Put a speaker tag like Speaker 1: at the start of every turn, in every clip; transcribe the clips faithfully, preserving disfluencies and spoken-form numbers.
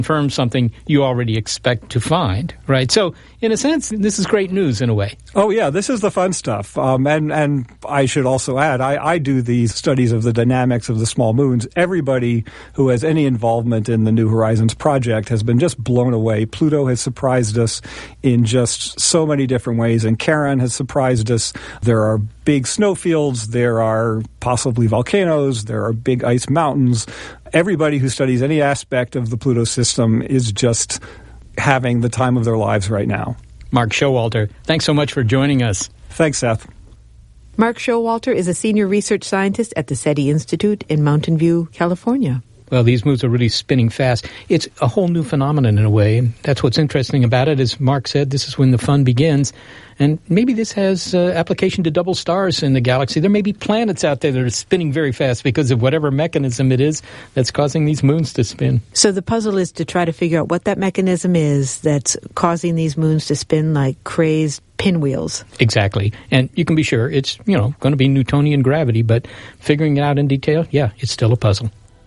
Speaker 1: confirm something you already expect to find, right? So, in a sense, this is great news in a way.
Speaker 2: Oh, yeah, this is the fun stuff. Um, and, and I should also add, I, I do these studies of the dynamics of the small moons. Everybody who has any involvement in the New Horizons project has been just blown away. Pluto has surprised us in just so many different ways, and Charon has surprised us. There are big snowfields, there are possibly volcanoes, there are big ice mountains. Everybody who studies any aspect of the Pluto system is just having the time of their lives right now.
Speaker 1: Mark Showalter, thanks so much for joining us.
Speaker 2: Thanks, Seth.
Speaker 3: Mark Showalter is a senior research scientist at the SETI Institute in Mountain View, California.
Speaker 1: Well, these moons are really spinning fast. It's a whole new phenomenon in a way. That's what's interesting about it. As Mark said, this is when the fun begins. And maybe this has uh, application to double stars in the galaxy. There may be planets out there that are spinning very fast because of whatever mechanism it is that's causing these moons to spin.
Speaker 3: So the puzzle is to try to figure out what that mechanism is that's causing these moons to spin like crazed pinwheels.
Speaker 1: Exactly. And you can be sure it's, you know, going to be Newtonian gravity, but figuring it out in detail, yeah, it's still a puzzle.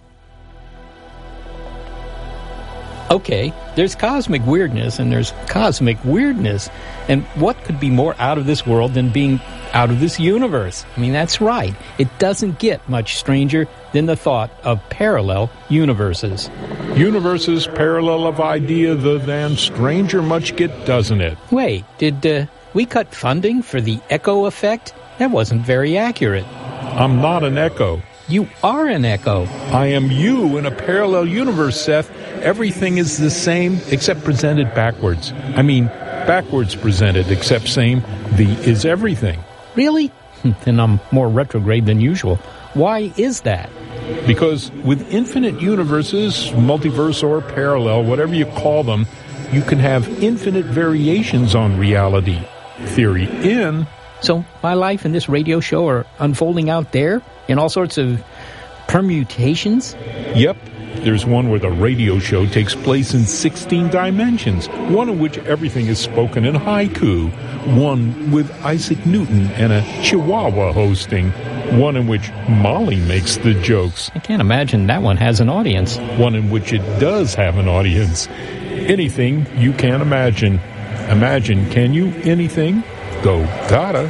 Speaker 1: Okay, there's cosmic weirdness and there's cosmic weirdness. And what could be more out of this world than being out of this universe? I mean, that's right. It doesn't get much stranger than the thought of parallel universes.
Speaker 4: Universes parallel of idea, the than stranger much get, doesn't it?
Speaker 1: Wait, did uh, we cut funding for the echo effect? That wasn't very accurate.
Speaker 4: I'm not an echo.
Speaker 1: You are an echo.
Speaker 4: I am you in a parallel universe, Seth. Everything is the same except presented backwards. I mean, backwards presented except same. The is everything.
Speaker 1: Really? Then I'm more retrograde than usual. Why is that?
Speaker 4: Because with infinite universes, multiverse or parallel, whatever you call them, you can have infinite variations on reality. Theory in...
Speaker 1: So my life and this radio show are unfolding out there in all sorts of permutations?
Speaker 4: Yep. There's one where the radio show takes place in sixteen dimensions, one in which everything is spoken in haiku, one with Isaac Newton and a chihuahua hosting, one in which Molly makes the jokes.
Speaker 1: I can't imagine that one has an audience.
Speaker 4: One in which it does have an audience. Anything you can imagine. Imagine, can you, anything? Go gotta.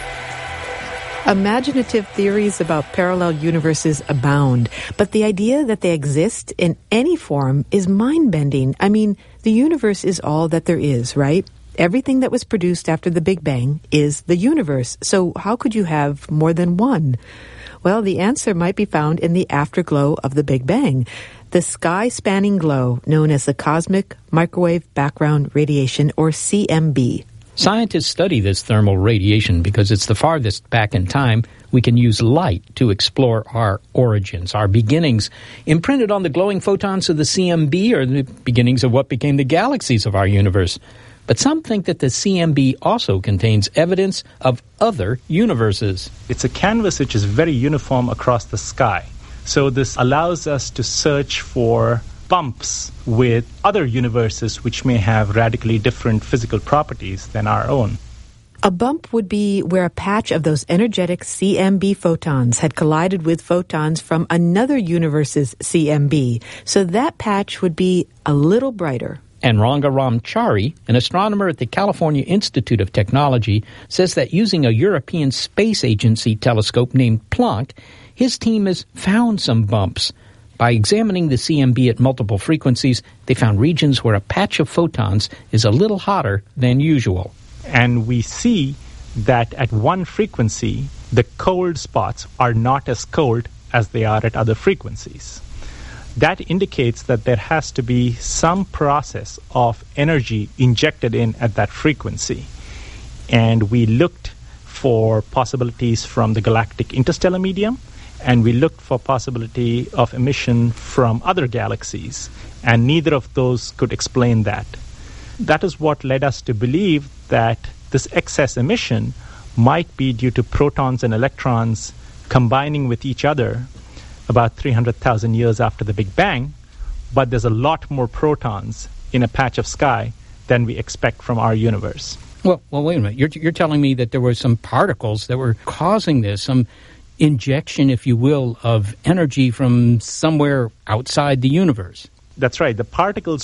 Speaker 3: Imaginative theories about parallel universes abound, but the idea that they exist in any form is mind-bending. I mean, the universe is all that there is, right? Everything that was produced after the Big Bang is the universe, so how could you have more than one? Well, the answer might be found in the afterglow of the Big Bang, the sky-spanning glow known as the cosmic microwave background radiation, or C M B.
Speaker 1: Scientists study this thermal radiation because it's the farthest back in time we can use light to explore our origins, our beginnings. Imprinted on the glowing photons of the C M B are the beginnings of what became the galaxies of our universe. But some think that the C M B also contains evidence of other universes.
Speaker 5: It's a canvas which is very uniform across the sky. So this allows us to search for bumps with other universes which may have radically different physical properties than our own.
Speaker 3: A bump would be where a patch of those energetic C M B photons had collided with photons from another universe's C M B. So that patch would be a little brighter.
Speaker 1: And Ranga Ramchari, an astronomer at the California Institute of Technology, says that using a European Space Agency telescope named Planck, his team has found some bumps. By examining the C M B at multiple frequencies, they found regions where a patch of photons is a little hotter than usual.
Speaker 5: And we see that at one frequency, the cold spots are not as cold as they are at other frequencies. That indicates that there has to be some process of energy injected in at that frequency. And we looked for possibilities from the galactic interstellar medium, and we looked for possibility of emission from other galaxies, and neither of those could explain that. That is what led us to believe that this excess emission might be due to protons and electrons combining with each other about three hundred thousand years after the Big Bang, but there's a lot more protons in a patch of sky than we expect from our universe.
Speaker 1: Well, well, wait a minute. You're, you're telling me that there were some particles that were causing this, some injection, if you will, of energy from somewhere outside the universe.
Speaker 5: That's right. The particles